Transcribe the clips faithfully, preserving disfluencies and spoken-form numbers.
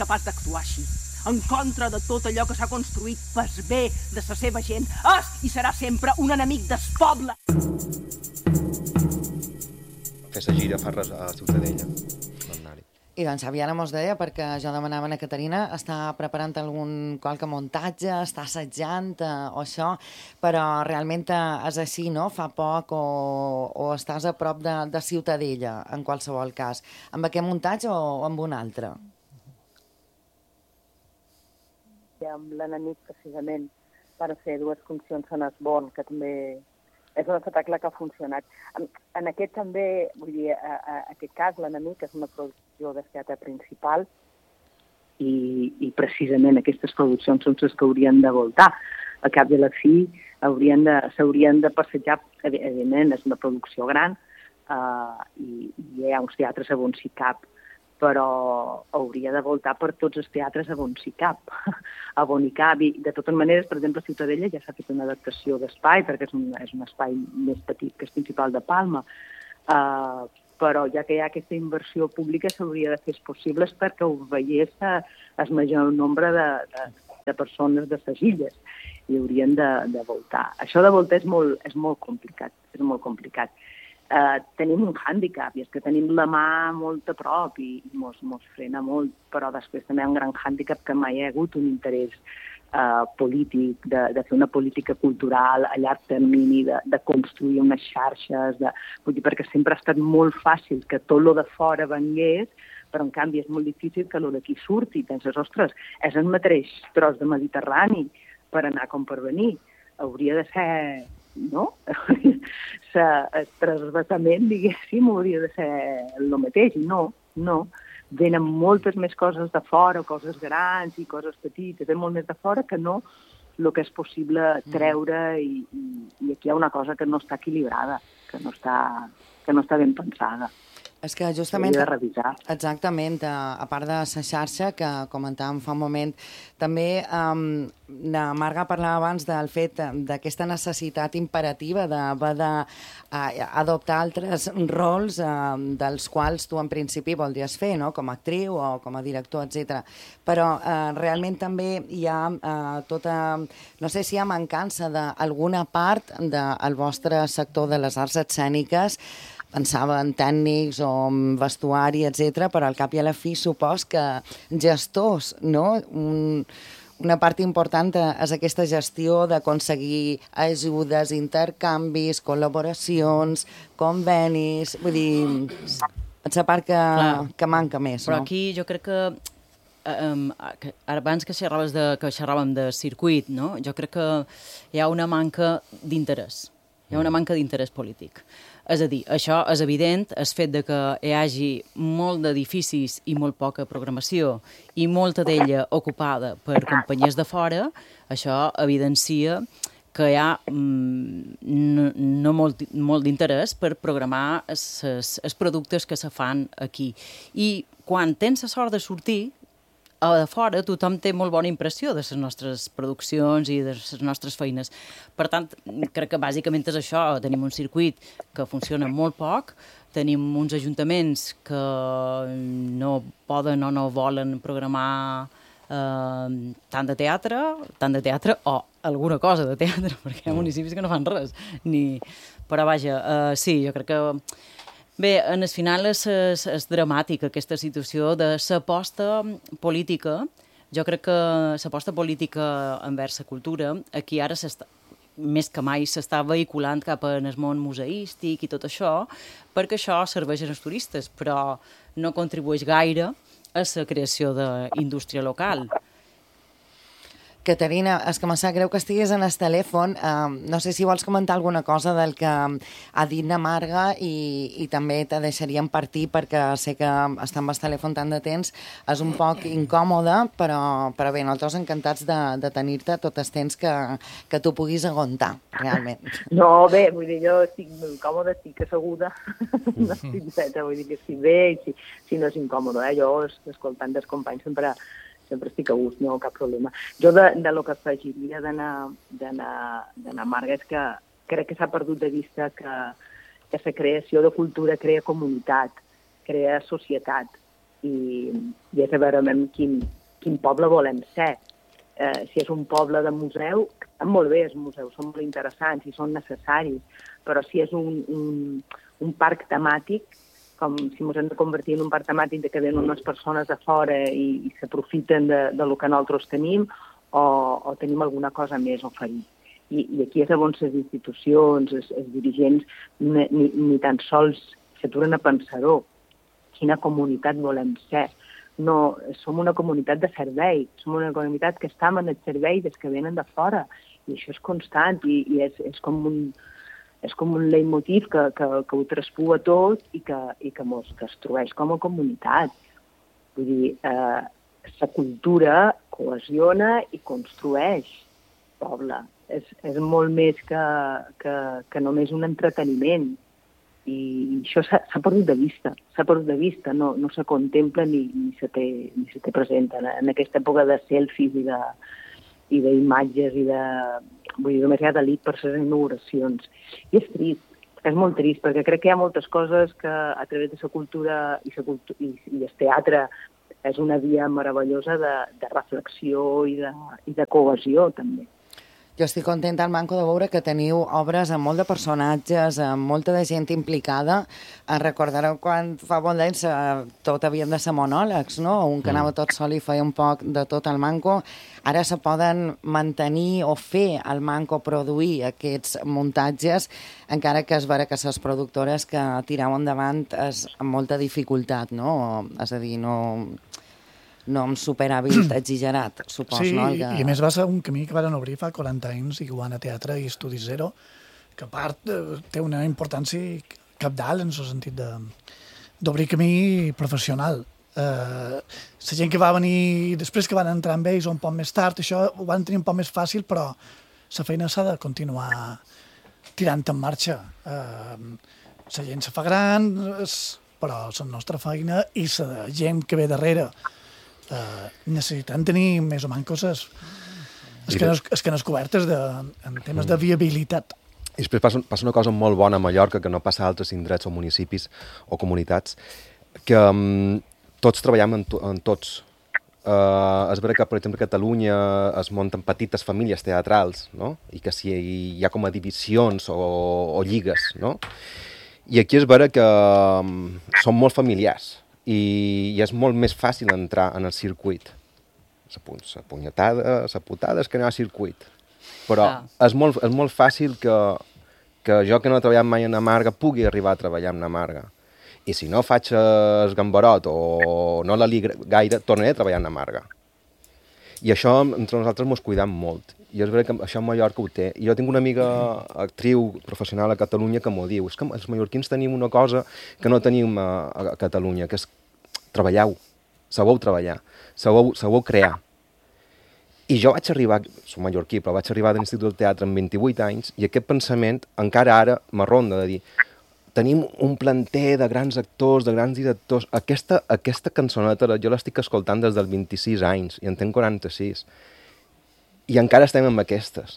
capaç d'actuar així, en contra de tot allò que s'ha construït pel bé de la seva gent, és i serà sempre un enemic del poble. Fer la gira fa res a Ciutadella. I doncs Xaviana mos deia, perquè jo demanava a Caterina, està preparant algun qualque muntatge, està assajant eh, o això, però realment és així, no? Fa poc o, o estàs a prop de, de Ciutadella, en qualsevol cas. Amb aquest muntatge o amb un altre? Amb l'enemic, precisament, per fer dues funcions en Esbon, que també és un espectacle que ha funcionat. En, en aquest també, vull dir, a, a, a aquest cas, l'enemic és una producció de teatre principal i, i precisament aquestes produccions són les que haurien de voltar. Al cap i a la fi haurien de, s'haurien de passejar, evidentment, és una producció gran uh, i, i hi ha uns teatres a on s'hi cap, però hauria de voltar per tots els teatres a on s'hi cap, a on hi cap. I de totes maneres, per exemple, a Ciutadella ja s'ha fet una adaptació d'espai, perquè és un, és un espai més petit que el principal de Palma, uh, però ja que hi ha aquesta inversió pública s'hauria de fer possibles perquè ho veiés el major nombre de, de, de persones de les illes i haurien de, de voltar. Això de voltar és molt, és molt complicat, és molt complicat. Uh, tenim un hàndicap, i és que tenim la mà molt a prop i, i mos, mos frena molt, però després també hi ha un gran hàndicap que mai hi ha hagut un interès uh, polític, de, de fer una política cultural a llarg termini, de, de construir unes xarxes, de, vull dir, perquè sempre ha estat molt fàcil que tot lo de fora vengués, però en canvi és molt difícil que lo d'aquí surti. Penses, ostres, és el mateix tros de Mediterrani per anar com per venir. Hauria de ser... no? El transvasament, diguéssim, hauria de ser el mateix. No, no. Venen moltes més coses de fora, coses grans i coses petites, venen molt més de fora que no el que és possible treure i, i, i aquí hi ha una cosa que no està equilibrada, que no està, que no està ben pensada. És que justament... de revisar. Exactament, a part de la xarxa, que comentàvem fa un moment, també um, la Marga parlava abans del fet d'aquesta necessitat imperativa d'haver d'adoptar uh, altres rols uh, dels quals tu en principi voldries fer, no? Com a actriu o com a director, etcètera. Però uh, realment també hi ha uh, tota... No sé si hi ha mancança d'alguna part del vostre sector de les arts escèniques, pensava en tècnics o en vestuari, etcètera, però al cap i a la fi supos que gestors, no? Un, una part important és aquesta gestió d'aconseguir ajudes, intercanvis, col·laboracions, convenis, vull dir, és la part que, que manca més, però no? Però aquí jo crec que, um, que abans que xerraves de, que xerràvem de circuit, no? Jo crec que hi ha una manca d'interès, hi ha una manca d'interès polític. És a dir, això és evident, el fet de que hi hagi molt d'edificis i molt poca programació i molta d'ella ocupada per companyies de fora, això evidencia que hi ha mm, no, no molt, molt d'interès per programar els productes que se fan aquí. I quan tens la sort de sortir, a de fora tothom té molt bona impressió de les nostres produccions i de les nostres feines. Per tant, crec que bàsicament és això. Tenim un circuit que funciona molt poc, tenim uns ajuntaments que no poden o no volen programar eh, tant de teatre, tant de teatre o alguna cosa de teatre, perquè hi ha municipis que no fan res. Ni... Però vaja, eh, sí, jo crec que... Bé, en el final és, és, és dramàtica aquesta situació de l'aposta política. Jo crec que l'aposta política envers la cultura, aquí ara més que mai s'està vehiculant cap en el món museístic i tot això, perquè això serveix als turistes, però no contribueix gaire a la creació d'indústria local. Caterina, és que em sap greu que estiguis en el telèfon. Uh, no sé si vols comentar alguna cosa del que ha dit la Marga i, i també te deixaríem partir perquè sé que estar amb el telèfon tant de temps és un poc incòmode, però, però bé, nosaltres encantats de, de tenir-te tot el temps que, que tu puguis aguantar, realment. No, bé, vull dir, jo estic incòmode, estic asseguda, no estic feta, vull dir que estic bé i si, si no és incòmode, eh? Jo escoltant dels companys sempre... sempre estic a gust, no cap problema. Jo de, de lo que afegiria d'anar Marga és que crec que s'ha perdut de vista que, que la creació de cultura crea comunitat, crea societat, i, i és a veure quin, quin poble volem ser. Eh, si és un poble de museu, molt bé, els museus són molt interessants i són necessaris, però si és un, un, un parc temàtic, com si ens hem de convertir en un parc temàtic de que venen unes persones de fora i, i s'aprofiten de, de lo que nosaltres tenim, o, o tenim alguna cosa més a oferir. I, i aquí és on les institucions, els, els dirigents, ni, ni, ni tan sols s'aturen a pensar-ho. Quina comunitat volem ser? No, som una comunitat de servei, som una comunitat que està en el servei des que venen de fora, i això és constant, i, i és, és, com un, és com un leitmotiv que, que, que ho traspua tot i que, i que mos destrueix com a comunitat. Vull dir, eh, la cultura cohesiona i construeix poble. És, és molt més que, que, que només un entreteniment. I això s'ha perdut de vista, s'ha perdut de vista, no, no se contempla ni, ni, se té, ni se té present en, en aquesta època de selfies i de i d'imatges i de... Vull dir, només hi ha d'elit per les inauguracions. I és trist, és molt trist, perquè crec que hi ha moltes coses que a través de la cultura i, la cultu i, i el teatre és una via meravellosa de, de reflexió i de, i de cohesió, també. Jo estic contenta al Manco de veure que teniu obres amb molt de personatges, amb molta de gent implicada. Recordareu quan fa bon d'ells tot havien de ser monòlegs, no? Un que anava tot sol i feia un poc de tot al Manco. Ara se poden mantenir o fer al Manco produir aquests muntatges, encara que es veure que les productores que tireu endavant és amb molta dificultat, no? És a dir, no... no amb superàvit exagerat, supos, sí, no? Sí, que... i a més va ser un camí que van obrir fa quaranta anys, Iguana Teatre i Estudi Zero, que a part té una importància cabdal en el sentit d'obrir camí professional. Eh, la gent que va venir després, que van entrar amb ells un poc més tard, això ho van tenir un poc més fàcil, però la feina s'ha de continuar tirant en marxa. Eh, la gent se fa gran, però la nostra feina i la gent que ve darrere Uh, necessitem tenir més o menys coses escanes, escanes cobertes de, en temes de viabilitat. I després passa, passa una cosa molt bona a Mallorca que no passa a altres indrets o municipis o comunitats, que um, tots treballem en, to, en tots. Uh, és veritat que, per exemple, a Catalunya es munten petites famílies teatrals, no? I que si hi ha com a divisions o, o lligues, no? I aquí és veritat que um, són molt familiars. I, i és molt més fàcil entrar en el circuit. La punyetada, la putada és que anar al circuit. Però ah. és, molt, és molt fàcil que, que jo, que no he treballat mai en Amarga, pugui arribar a treballar en Amarga. I si no faig el gambarot o no la li gaire, tornaré a treballar en Amarga. I això entre nosaltres mos cuidam molt. I és veritat que això a Mallorca ho té. I jo tinc una amiga actriu professional a Catalunya que m'ho diu. És que els mallorquins tenim una cosa que no tenim a, a Catalunya, que és treballeu, sabeu treballar, sabeu, sabeu crear. I jo vaig arribar, soc mallorquí, però vaig arribar de l'Institut del Teatre amb vint-i-vuit anys i aquest pensament encara ara m'arronda de dir tenim un planter de grans actors, de grans directors. Aquesta, aquesta cançoneta jo l'estic escoltant des dels vint-i-sis anys i en tenc quaranta-sis. I encara estem amb aquestes.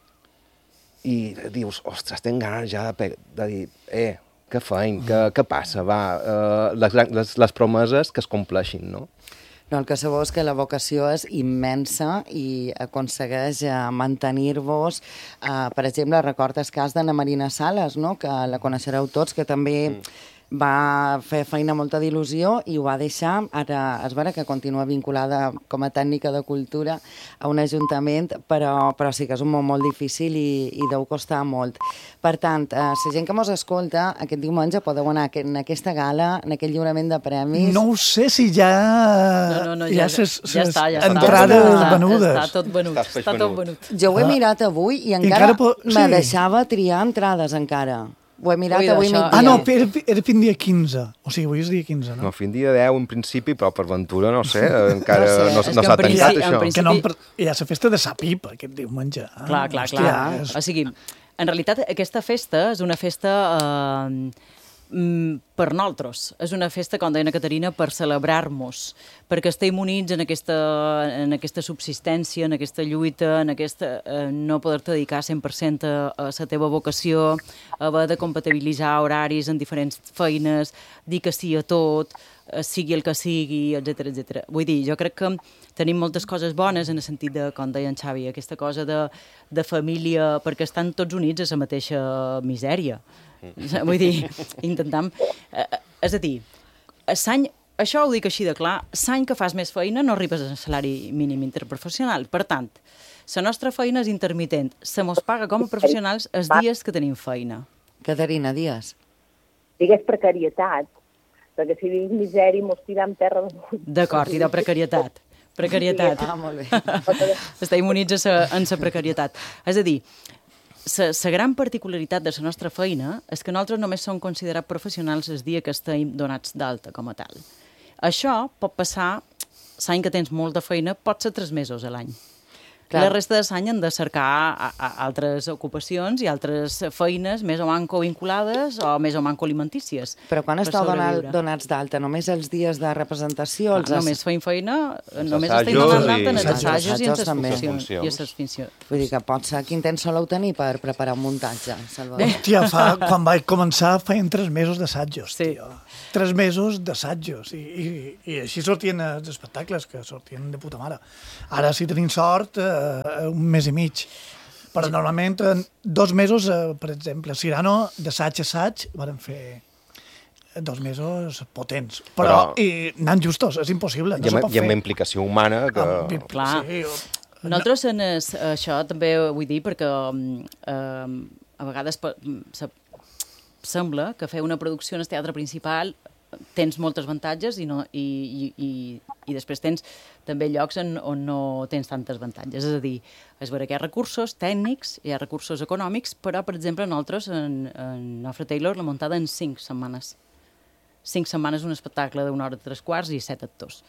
I dius, ostres, tenc ganes ja de, de dir, eh, què feim, què, què passa, va, uh, les, les, les promeses que es compleixin, no? No, el que sabeu és que la vocació és immensa i aconsegueix uh, mantenir-vos. Uh, per exemple, recorda el cas d'Anna Marina Sales, no? Que la coneixereu tots, que també... Mm. va fer feina molta d'il·lusió i ho va deixar. Ara es veure que continua vinculada com a tècnica de cultura a un ajuntament, però, però sí que és un món molt difícil i, i deu costar molt. Per tant, eh, la gent que mos escolta, aquest diumenge podeu anar en aquesta gala, en aquest lliurament de premis. No ho sé si ja... No, no, no, ja, ja, ses, ja està, ja està. Entrades està, venudes. Està tot venut, està, està tot venut. Jo ho he mirat avui i encara, encara po... sí. me deixava triar entrades encara. Ho he mirat Ui, avui això... migdia. Ah, no, era, era fin dia quinze. O sigui, avui és dia quinze, no? No, fin dia deu en principi, però per ventura, no sé, encara no no, sé. no, no s'ha tancat, això. Que no, hi ha la festa de sa pipa, aquest diumenge. Ah, clar, clar, hòstia, clar. És... O sigui, en realitat, aquesta festa és una festa... Eh, per nosaltres. És una festa, com deia Caterina, per celebrar-nos, perquè estem units en aquesta, en aquesta subsistència, en aquesta lluita, en aquesta eh, no poder-te dedicar cent per cent a, a la teva vocació, haver de compatibilitzar horaris en diferents feines, dir que sí a tot, sigui el que sigui, etcètera, etcètera. Vull dir, jo crec que tenim moltes coses bones en el sentit de, com deia en Xavi, aquesta cosa de, de família, perquè estan tots units a la mateixa misèria. Vull dir, intentam... Eh, és a dir, l'any, això ho dic així de clar, l'any que fas més feina no arribes al salari mínim interprofessional. Per tant, la nostra feina és intermitent. Se mos paga com a professionals els dies que tenim feina. Caterina, dies. Digues precarietat, perquè si diguis misèria mos tirem terra... D'acord, i de precarietat. Precarietat. Ah, molt bé. Està immunitza en la precarietat. És a dir, la gran particularitat de la nostra feina és que nosaltres només som considerats professionals el dia que estem donats d'alta com a tal. Això pot passar, l'any que tens molta feina, pot ser tres mesos a l'any. Clar. La resta de l'any han de cercar a, a altres ocupacions i altres feines més o manco vinculades o més o manco alimentícies. Però quan esteu donat, donats d'alta? Només els dies de representació? Clar, els només feim feina, els només assajos estem donant d'alta i- en els Els assajos i en assajos les també. funcions. I en les funcions. Vull dir que pot ser quin temps soleu tenir per preparar un muntatge, Salvador? Hòstia, fa, quan vaig començar feien tres mesos d'assajos, Sí. tio. Tres mesos d'assajos. I, i, I així sortien els espectacles, que sortien de puta mare. Ara, si tenim sort, eh, un mes i mig. Però normalment, en dos mesos, eh, per exemple, Cyrano, d'assaig a assaig, van fer dos mesos potents. Però, Però- i anant justos, és impossible, no Hi ha, se pot hi ha fer. una implicació humana que... Amb- Clar. Sí, o- Nosaltres en es, això també ho vull dir perquè eh, a vegades pe- se, sembla que fer una producció en el teatre principal tens molts avantatges i, no, i, i, i, i després tens també llocs en, on no tens tantes avantatges. És a dir, és vera que hi ha recursos tècnics, hi ha recursos econòmics, però, per exemple, nosaltres en, en Nofre Taylor la muntada en cinc setmanes. Cinc setmanes un espectacle d'una hora de tres quarts i set actors.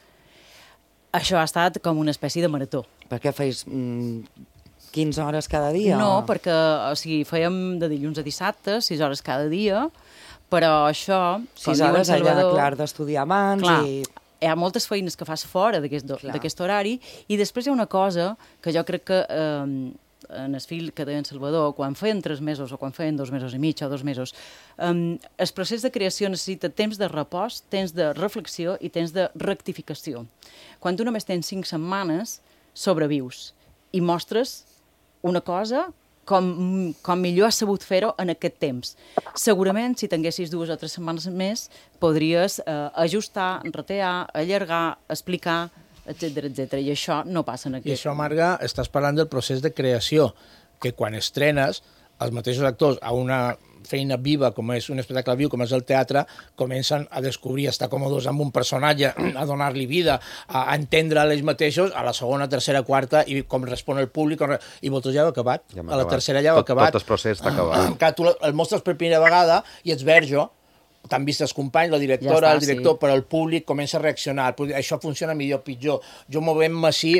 Això ha estat com una espècie de marató. Per què feis mm, quinze hores cada dia? No, o... perquè o sigui, fèiem de dilluns a dissabte, sis hores cada dia, però això... com Sis diu en hores allà, Salvador, clar, d'estudiar abans clar, i... hi ha moltes feines que fas fora d'aquest do- Clar. d'aquest horari i després hi ha una cosa que jo crec que eh, en el fil que deia en Salvador, quan feien tres mesos o quan feien dos mesos i mig o dos mesos, eh, el procés de creació necessita temps de repòs, temps de reflexió i temps de rectificació. Quan tu només tens cinc setmanes, sobrevius i mostres una cosa com, com millor has sabut fer-ho en aquest temps. Segurament, si tinguessis dues o tres setmanes més, podries eh, ajustar, retear, allargar, explicar, etcètera, etcètera. I això no passa en I aquest... això, Marga, estàs parlant del procés de creació, que quan estrenes, els mateixos actors a una feina viva, com és un espectacle viu, com és el teatre, comencen a descobrir, a estar còmodes amb un personatge, a donar-li vida, a entendre ells mateixos, a la segona, tercera, quarta, i com respon el públic, com... i vosaltres ja heu acabat. Ja hem a la acabat. tercera ja heu Tot- acabat. tot el procés està acabat. Clar, tu el mostres per primera vegada i ets verge, t'han vist els companys, la directora, Ja està, el director, sí. però el públic comença a reaccionar. Això funciona millor o pitjor. Jo movem-me així,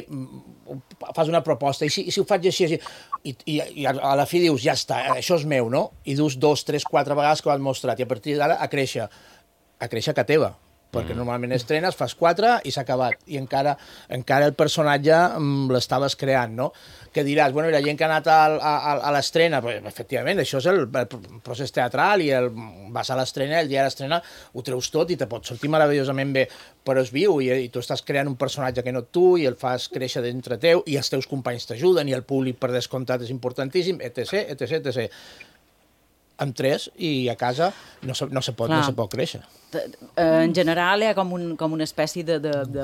fas una proposta, i si, i si ho faig així, així, i, i, i a la fi dius, ja està, això és meu, no? I dus dos, tres, quatre vegades que ho has mostrat, i a partir d'ara a créixer, a créixer que teva, perquè mm. normalment estrenes, fas quatre i s'ha acabat, i encara, encara el personatge mm, l'estaves creant, no? Que diràs, bueno, i la gent que ha anat a, a, a l'estrena, pues, efectivament, això és el, el procés teatral, i el, vas a l'estrena, el dia de l'estrena ho treus tot i te pot sortir meravellosament bé, però és viu, i, i tu estàs creant un personatge que no tu, i el fas créixer dintre teu, i els teus companys t'ajuden, i el públic per descomptat és importantíssim, etc, etc, etcètera. Amb tres, i a casa no se, no se, pot, no se pot créixer. En general hi ha com, un, com una espècie de, de, de,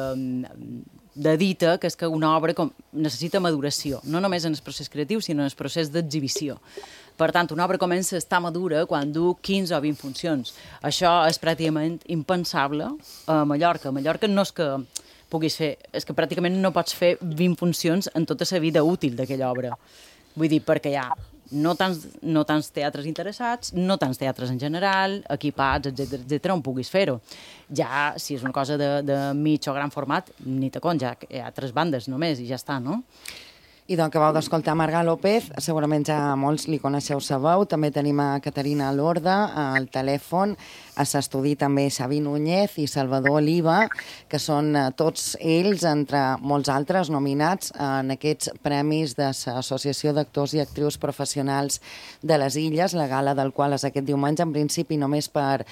de dita, que és que una obra com, necessita maduració, no només en el procés creatiu, sinó en el procés d'exhibició. Per tant, una obra comença a estar madura quan du quinze o vint funcions. Això és pràcticament impensable a Mallorca. A Mallorca no és que puguis fer, és que pràcticament no pots fer vint funcions en tota la vida útil d'aquella obra. Vull dir, perquè hi ha no tants, no tants teatres interessats, no tants teatres en general, equipats, etcètera, etcètera, on puguis fer-ho. Ja, si és una cosa de, de mig o gran format, ni te compte, ja hi ha tres bandes només i ja està, no? I doncs acabeu d'escoltar Marga López, segurament ja molts li coneixeu sa veu, també tenim a Caterina Lorda al telèfon, a l'estudi també Xavi Núñez i Salvador Oliva, que són eh, tots ells, entre molts altres, nominats en aquests premis de l'Associació d'Actors i Actrius Professionals de les Illes, la gala del qual és aquest diumenge, en principi només per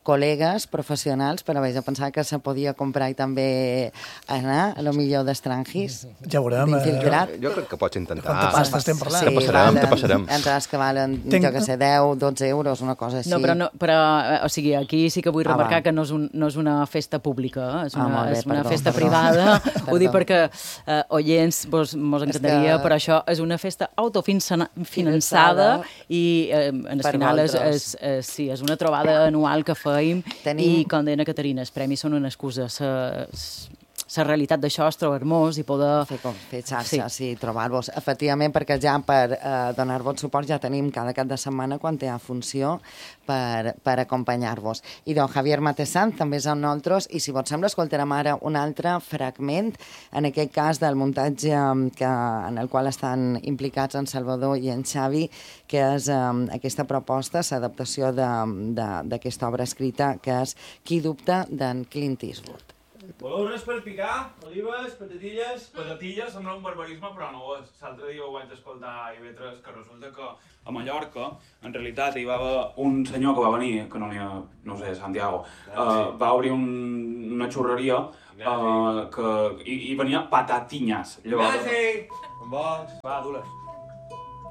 col·legues professionals, però vaig a pensar que se podia comprar i també anar, a lo millor d'estrangis. Ja veurem. D'infiltrat. Jo crec que pots intentar. Quanta pasta estem parlant? Te passarem, te passarem. Entrades que valen, Tenc- jo que sé, deu, dotze euros, una cosa així. No, però, no, però eh, o sigui, aquí sí que vull Ah, remarcar va. que no és, un, no és una festa pública, eh? És Ah, una, molt bé, és una perdó, festa perdó. privada. Perdó. Ho dic perquè eh, oients vos, mos encantaria, que- però això és una festa autofinançada Finançada i eh, en el per final és, vosaltres. és, és, sí, és una trobada anual que feim Tenim- i, com deia Caterina, els premis són una excusa. La realitat d'això és trobar-nos i poder... Fer, com, fer xarxa, sí, sí trobar-vos. Efectivament, perquè ja per eh, donar-vos suport ja tenim cada cap de setmana quan té a funció per, per acompanyar-vos. I don Javier Matesan també és amb nosaltres i si vos sembla escoltarem ara un altre fragment, en aquest cas del muntatge que, en el qual estan implicats en Salvador i en Xavi, que és eh, aquesta proposta, l'adaptació d'aquesta obra escrita que és Qui dubta d'en Clint Eastwood. Voleu res per picar? Olives, patatilles? Patatilles sembla un barbarisme, però no ho és. L'altre dia ho vaig escoltar a I V tres, que resulta que a Mallorca, en realitat, hi va haver un senyor que va venir, que no n'hi ha, no sé, Santiago, uh, va obrir un, una xurreria uh, que, i, i venia patatinyes. Llavors... Gràcies! Bon boig. Va, du-les.